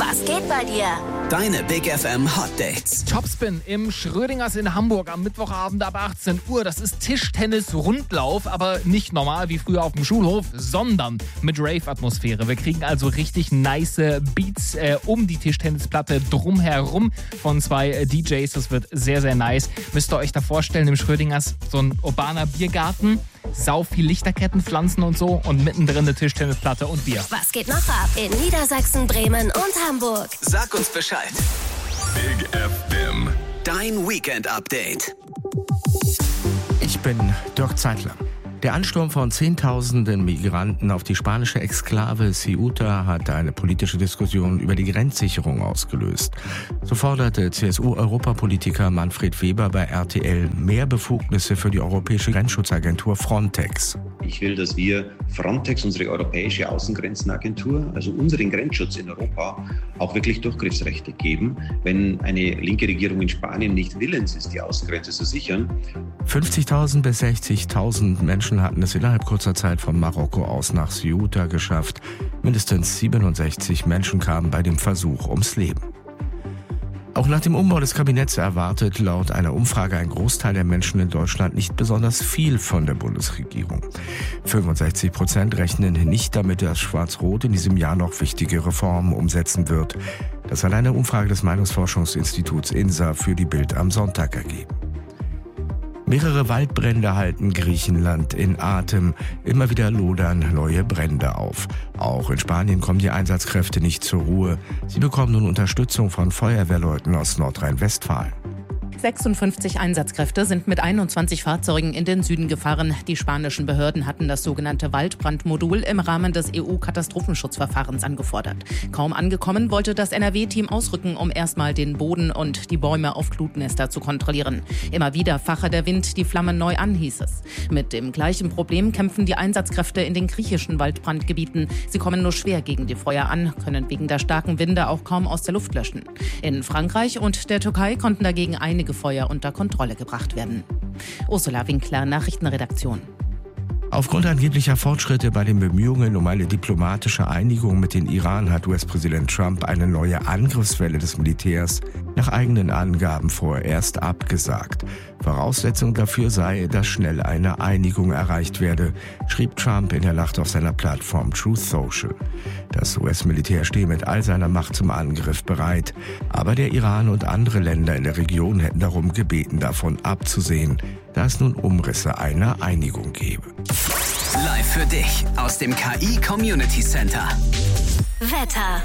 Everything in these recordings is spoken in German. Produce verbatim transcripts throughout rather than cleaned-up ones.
Was geht bei dir? Deine Big F M Hot Dates. Topspin im Schrödingers in Hamburg am Mittwochabend ab achtzehn Uhr. Das ist Tischtennis-Rundlauf, aber nicht normal wie früher auf dem Schulhof, sondern mit Rave-Atmosphäre. Wir kriegen also richtig nice Beats äh, um die Tischtennisplatte drumherum von zwei äh, D Js. Das wird sehr, sehr nice. Müsst ihr euch da vorstellen, im Schrödingers so ein urbaner Biergarten, sau viel Lichterketten, Pflanzen und so und mittendrin eine Tischtennisplatte und Bier. Was geht noch ab in Niedersachsen, Bremen und Hamburg? Sag uns Bescheid. Big F M. Dein Weekend-Update. Ich bin Dirk Zeitler. Der Ansturm von Zehntausenden Migranten auf die spanische Exklave Ceuta hat eine politische Diskussion über die Grenzsicherung ausgelöst. So forderte C S U-Europapolitiker Manfred Weber bei R T L mehr Befugnisse für die europäische Grenzschutzagentur Frontex. Ich will, dass wir Frontex, unsere europäische Außengrenzenagentur, also unseren Grenzschutz in Europa, auch wirklich Durchgriffsrechte geben. Wenn eine linke Regierung in Spanien nicht willens ist, die Außengrenze zu sichern. fünfzigtausend bis sechzigtausend Menschen hatten es innerhalb kurzer Zeit von Marokko aus nach Ceuta geschafft. Mindestens siebenundsechzig Menschen kamen bei dem Versuch ums Leben. Auch nach dem Umbau des Kabinetts erwartet laut einer Umfrage ein Großteil der Menschen in Deutschland nicht besonders viel von der Bundesregierung. fünfundsechzig Prozent rechnen nicht damit, dass Schwarz-Rot in diesem Jahr noch wichtige Reformen umsetzen wird. Das hat eine Umfrage des Meinungsforschungsinstituts I N S A für die Bild am Sonntag ergeben. Mehrere Waldbrände halten Griechenland in Atem. Immer wieder lodern neue Brände auf. Auch in Spanien kommen die Einsatzkräfte nicht zur Ruhe. Sie bekommen nun Unterstützung von Feuerwehrleuten aus Nordrhein-Westfalen. sechsundfünfzig Einsatzkräfte sind mit einundzwanzig Fahrzeugen in den Süden gefahren. Die spanischen Behörden hatten das sogenannte Waldbrandmodul im Rahmen des E U-Katastrophenschutzverfahrens angefordert. Kaum angekommen, wollte das N R W-Team ausrücken, um erstmal den Boden und die Bäume auf Glutnester zu kontrollieren. Immer wieder fache der Wind die Flammen neu an, hieß es. Mit dem gleichen Problem kämpfen die Einsatzkräfte in den griechischen Waldbrandgebieten. Sie kommen nur schwer gegen die Feuer an, können wegen der starken Winde auch kaum aus der Luft löschen. In Frankreich und der Türkei konnten dagegen einige Feuer unter Kontrolle gebracht werden. Ursula Winkler, Nachrichtenredaktion. Aufgrund angeblicher Fortschritte bei den Bemühungen um eine diplomatische Einigung mit dem Iran hat U S-Präsident Trump eine neue Angriffswelle des Militärs nach eigenen Angaben vorerst abgesagt. Voraussetzung dafür sei, dass schnell eine Einigung erreicht werde, schrieb Trump in der Nacht auf seiner Plattform Truth Social. Das U S-Militär stehe mit all seiner Macht zum Angriff bereit, aber der Iran und andere Länder in der Region hätten darum gebeten, davon abzusehen, da es nun Umrisse einer Einigung gebe. Live für dich aus dem K I Community Center. Wetter.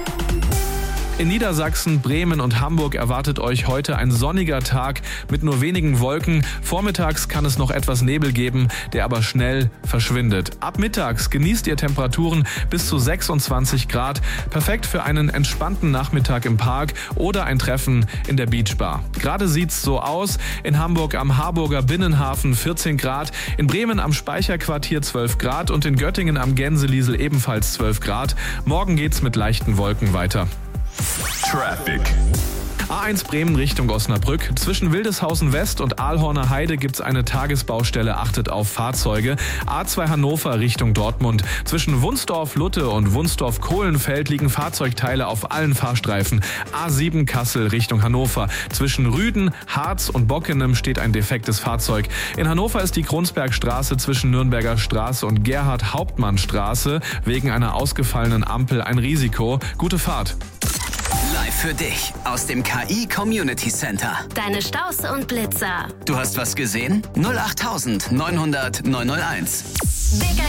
In Niedersachsen, Bremen und Hamburg erwartet euch heute ein sonniger Tag mit nur wenigen Wolken. Vormittags kann es noch etwas Nebel geben, der aber schnell verschwindet. Ab mittags genießt ihr Temperaturen bis zu sechsundzwanzig Grad. Perfekt für einen entspannten Nachmittag im Park oder ein Treffen in der Beachbar. Gerade sieht's so aus. In Hamburg am Harburger Binnenhafen vierzehn Grad, in Bremen am Speicherquartier zwölf Grad und in Göttingen am Gänseliesel ebenfalls zwölf Grad. Morgen geht's mit leichten Wolken weiter. Traffic. A eins Bremen Richtung Osnabrück. Zwischen Wildeshausen West und Aalhorner Heide gibt's eine Tagesbaustelle, achtet auf Fahrzeuge. A zwei Hannover Richtung Dortmund. Zwischen Wunsdorf-Lutte und Wunsdorf-Kohlenfeld liegen Fahrzeugteile auf allen Fahrstreifen. A sieben Kassel Richtung Hannover. Zwischen Rüden, Harz und Bockenem steht ein defektes Fahrzeug. In Hannover ist die Krunsbergstraße zwischen Nürnberger Straße und Gerhard-Hauptmann-Straße wegen einer ausgefallenen Ampel ein Risiko. Gute Fahrt. Live für dich aus dem K I Community Center. Deine Staus und Blitzer. Du hast was gesehen? null acht neunhundert neunhunderteins. Big